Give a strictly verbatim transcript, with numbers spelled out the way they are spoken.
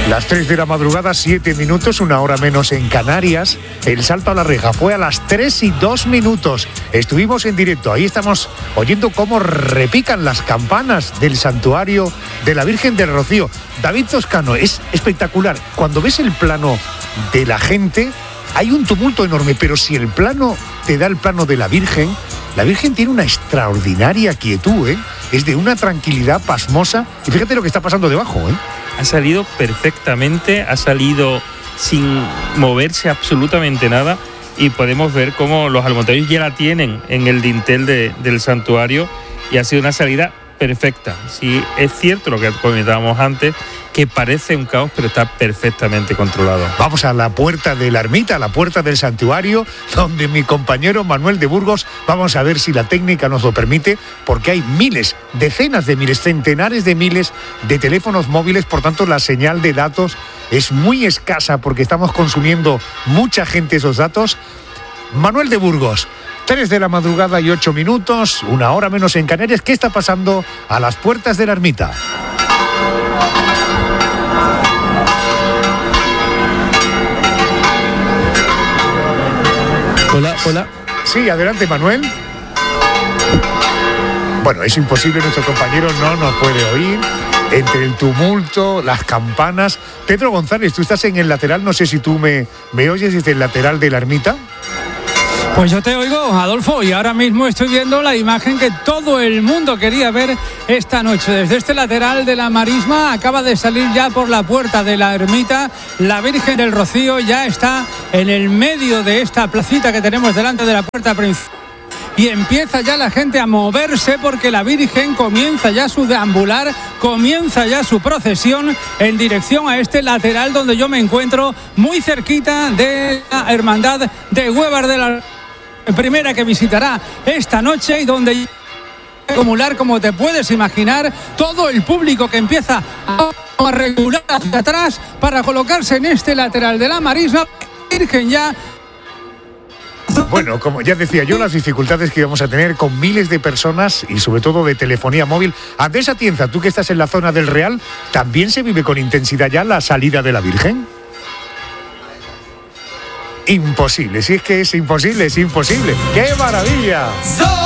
Las tres de la madrugada, siete minutos, una hora menos en Canarias. El salto a la reja fue a las tres y dos minutos. Estuvimos en directo, ahí estamos oyendo cómo repican las campanas del santuario de la Virgen del Rocío. David Toscano, es espectacular. Cuando ves el plano de la gente, hay un tumulto enorme, pero si el plano te da el plano de la Virgen, la Virgen tiene una extraordinaria quietud, ¿eh? Es de una tranquilidad pasmosa. Y fíjate lo que está pasando debajo, ¿eh? Ha salido perfectamente, ha salido sin moverse absolutamente nada y podemos ver cómo los almonteños ya la tienen en el dintel de, del santuario y ha sido una salida perfecta. Sí, es cierto lo que comentábamos antes, que parece un caos, pero está perfectamente controlado. Vamos a la puerta de la ermita, a la puerta del santuario, donde mi compañero Manuel de Burgos, vamos a ver si la técnica nos lo permite, porque hay miles, decenas de miles, centenares de miles de teléfonos móviles, por tanto la señal de datos es muy escasa porque estamos consumiendo mucha gente esos datos. Manuel de Burgos, tres de la madrugada y ocho minutos, una hora menos en Canarias. ¿Qué está pasando a las puertas de la ermita? Hola, hola. Sí, adelante, Manuel. Bueno, es imposible, nuestro compañero no nos puede oír. Entre el tumulto, las campanas. Pedro González, tú estás en el lateral, no sé si tú me, me oyes desde el lateral de la ermita. Pues yo te oigo, Adolfo, y ahora mismo estoy viendo la imagen que todo el mundo quería ver esta noche. Desde este lateral de la marisma acaba de salir ya por la puerta de la ermita. La Virgen del Rocío ya está en el medio de esta placita que tenemos delante de la puerta principal. Y empieza ya la gente a moverse porque la Virgen comienza ya su deambular, comienza ya su procesión en dirección a este lateral donde yo me encuentro muy cerquita de la Hermandad de Huévar de la Primera, que visitará esta noche y donde acumular, como te puedes imaginar, todo el público que empieza a regular hacia atrás para colocarse en este lateral de la marisma. La Virgen ya... Bueno, como ya decía yo, las dificultades que íbamos a tener con miles de personas y sobre todo de telefonía móvil. Andrés Atienza, tú que estás en la zona del Real, ¿también se vive con intensidad ya la salida de la Virgen? Imposible, si es que es imposible, es imposible. ¡Qué maravilla!